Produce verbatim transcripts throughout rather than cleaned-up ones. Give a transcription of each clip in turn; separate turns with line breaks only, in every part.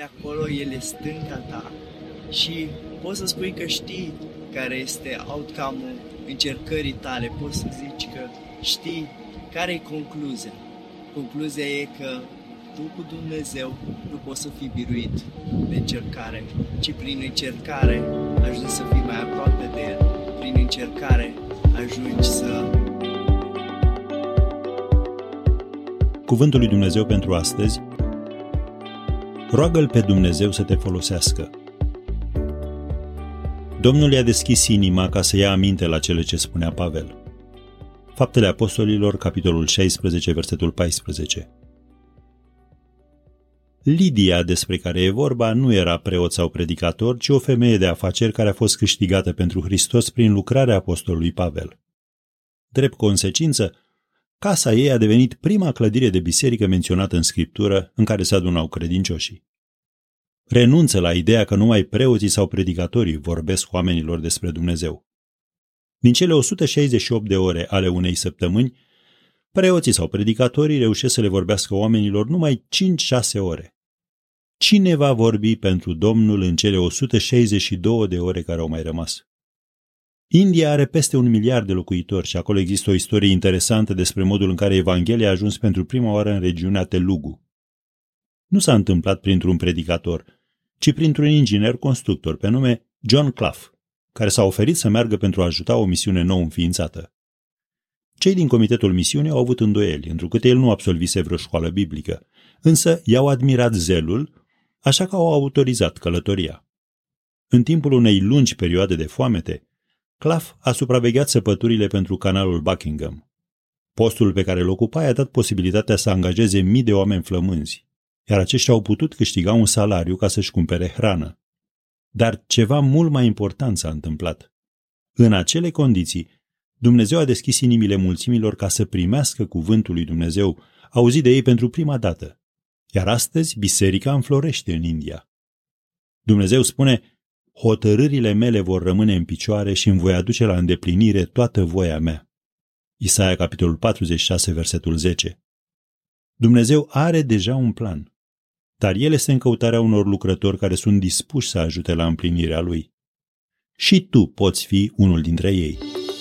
acolo, El e stânga ta și poți să spui că știi care este outcome-ul încercării tale, poți să zici că știi care e concluzia. Concluzia e că tu cu Dumnezeu nu poți să fii biruit de încercare, ci prin încercare ajungi să fii mai aproape de El. Prin încercare ajungi să...
Cuvântul lui Dumnezeu pentru astăzi. Roagă-L pe Dumnezeu să te folosească. Domnul i-a deschis inima ca să ia aminte la cele ce spunea Pavel. Faptele Apostolilor, capitolul șaisprezece, versetul paisprezece. Lidia, despre care e vorba, nu era preot sau predicator, ci o femeie de afaceri care a fost câștigată pentru Hristos prin lucrarea apostolului Pavel. Drept consecință, casa ei a devenit prima clădire de biserică menționată în Scriptură în care se adunau credincioșii. Renunță la ideea că numai preoții sau predicatorii vorbesc oamenilor despre Dumnezeu. Din cele o sută șaizeci și opt de ore ale unei săptămâni, preoții sau predicatorii reușesc să le vorbească oamenilor numai cinci șase ore. Cine va vorbi pentru Domnul în cele o sută șaizeci și două de ore care au mai rămas? India are peste un miliard de locuitori și acolo există o istorie interesantă despre modul în care Evanghelia a ajuns pentru prima oară în regiunea Telugu. Nu s-a întâmplat printr-un predicator, ci printr-un inginer constructor pe nume John Clough, care s-a oferit să meargă pentru a ajuta o misiune nou înființată. Cei din comitetul misiunii au avut îndoieli, întrucât el nu absolvise vreo școală biblică, însă i-au admirat zelul, așa că au autorizat călătoria. În timpul unei lungi perioade de foamete, Clough a supravegheat săpăturile pentru canalul Buckingham. Postul pe care îl ocupa i-a dat posibilitatea să angajeze mii de oameni flămânzi, iar aceștia au putut câștiga un salariu ca să-și cumpere hrană. Dar ceva mult mai important s-a întâmplat. În acele condiții, Dumnezeu a deschis inimile mulțimilor ca să primească cuvântul lui Dumnezeu, auzit de ei pentru prima dată. Iar astăzi, biserica înflorește în India. Dumnezeu spune: hotărârile mele vor rămâne în picioare și îmi voi aduce la îndeplinire toată voia mea. Isaia, capitolul patruzeci și șase, versetul zece. Dumnezeu are deja un plan, dar El este în căutarea unor lucrători care sunt dispuși să ajute la împlinirea Lui. Și tu poți fi unul dintre ei.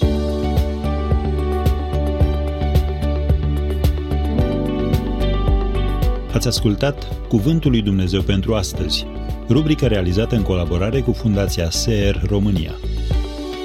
Ați ascultat Cuvântul lui Dumnezeu pentru astăzi, rubrica realizată în colaborare cu Fundația S E R România.